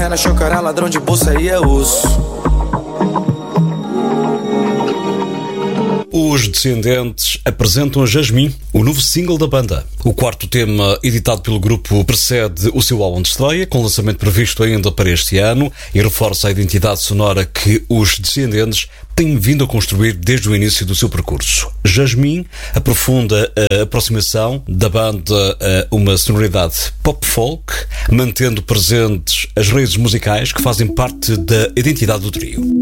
Ela chocará, ladrão de bolsa e é osso. Os Descendentes apresentam Jasmine, o novo single da banda. O quarto tema editado pelo grupo precede o seu álbum de estreia, com lançamento previsto ainda para este ano, e reforça a identidade sonora que os Descendentes têm vindo a construir desde o início do seu percurso. Jasmine aprofunda a aproximação da banda a uma sonoridade pop-folk, mantendo presentes as raízes musicais que fazem parte da identidade do trio.